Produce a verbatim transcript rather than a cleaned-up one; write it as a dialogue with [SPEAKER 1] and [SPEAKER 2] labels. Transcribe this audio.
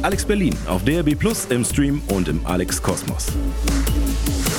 [SPEAKER 1] Alex Berlin auf D A B Plus, im Stream und im Alex Kosmos.